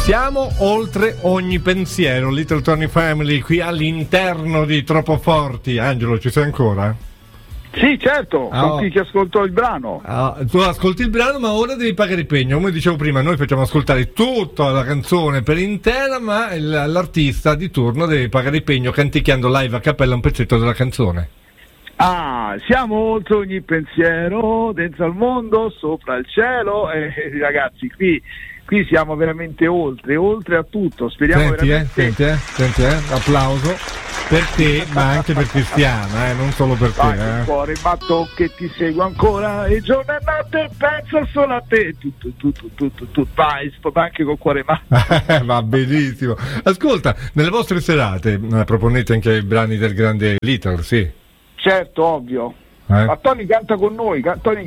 Siamo oltre ogni pensiero, Little Tony Family, qui all'interno di Troppo Forti. Angelo, ci sei ancora? Sì, certo, con chi ascoltò il brano. Tu ascolti il brano, ma ora devi pagare il pegno. Come dicevo prima, noi facciamo ascoltare tutta la canzone per intera, ma l'artista di turno deve pagare il pegno canticchiando live a cappella un pezzetto della canzone. Siamo oltre ogni pensiero, dentro al mondo, sopra il cielo, ragazzi, qui siamo veramente oltre a tutto. Speriamo veramente. Senti, applauso per te, ma anche per Cristiana, non solo per te. Il cuore matto che ti segue ancora, e giorno e notte penso solo a te. Tutto, vai, anche col cuore matto. Va benissimo. Ascolta, nelle vostre serate proponete anche i brani del grande Little, sì? Certo, ovvio. Ma Tony canta con noi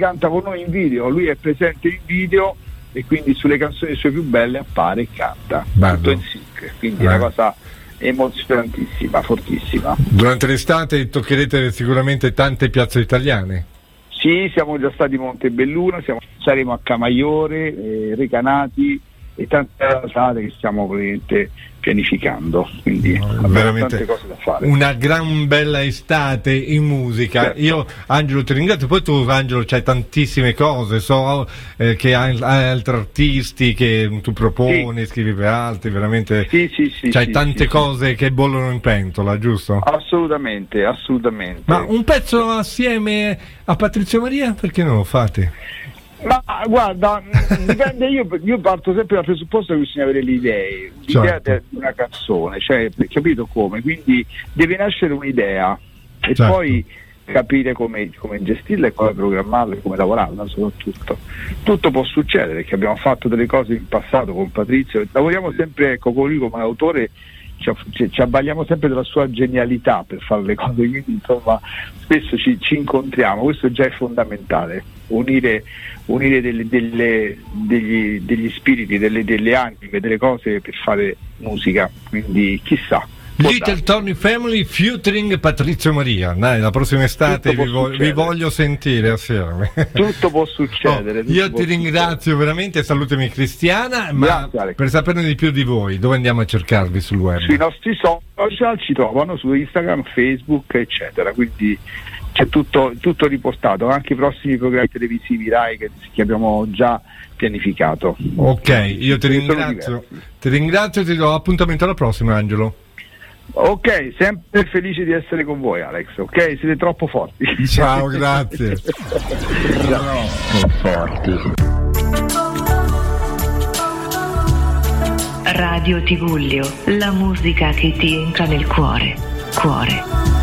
in video, lui è presente in video e quindi sulle canzoni sue più belle appare e canta. Bello. Tutto in sync, quindi è una cosa emozionantissima, fortissima. Durante l'estate toccherete sicuramente tante piazze italiane. Sì, siamo già stati a Montebelluna, saremo a Camaiore, Recanati e tante altre che stiamo probabilmente pianificando, quindi abbiamo tante cose da fare. Una gran bella estate in musica. Certo. Io, Angelo, ti ringrazio. Poi tu, Angelo, c'hai tantissime cose, che hai altri artisti che tu proponi, scrivi per altri, veramente c'hai tante cose che bollono in pentola, giusto? Assolutamente. Ma un pezzo assieme a Patrizio Maria, perché non lo fate? Ma guarda, dipende, io parto sempre dal presupposto che bisogna avere l'idea di una canzone, cioè, capito come? Quindi deve nascere un'idea e poi capire come gestirla e come programmarla e come lavorarla soprattutto. Tutto può succedere, perché abbiamo fatto delle cose in passato con Patrizio, lavoriamo sempre con lui come autore, ci avvaliamo sempre della sua genialità per fare le cose, quindi insomma spesso ci incontriamo, questo già è fondamentale, unire degli spiriti, delle anime, delle cose per fare musica, quindi chissà. Little Tony Family featuring Patrizio Maria. Dai, la prossima estate vi voglio sentire assieme. Tutto può succedere. Io ti ringrazio veramente, salutami Cristiana, ma per saperne di più di voi, dove andiamo a cercarvi sul web? Sui nostri social ci trovano, su Instagram, Facebook, eccetera, quindi c'è tutto riportato, anche i prossimi programmi televisivi Rai che abbiamo già pianificato. Ok, io ti ringrazio e ti do appuntamento alla prossima, Angelo. Ok, sempre felice di essere con voi, Alex. Ok, siete troppo forti. Ciao, grazie. Troppo forti. Radio Tigullio, la musica che ti entra nel cuore.